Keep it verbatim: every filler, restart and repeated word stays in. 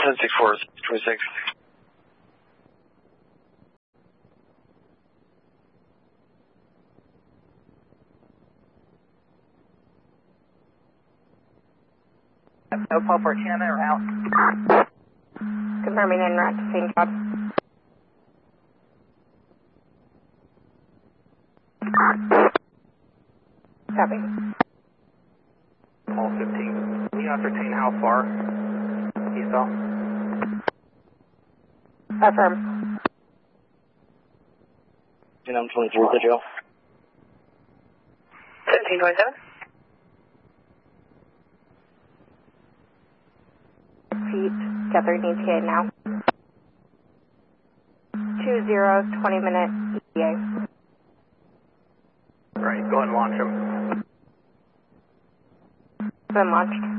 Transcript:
ten six four, twenty-six. No Paul Fortuna or out. Confirming en route to Saint Job. Copy. Paul fifteen. Can you ascertain how far he saw? Affirm. I'm twenty-three, good Joe. seventeen twenty-seven. Feet, gathering E T A now. Two zero, twenty minute E T A. Right, go ahead and launch him. Been launched.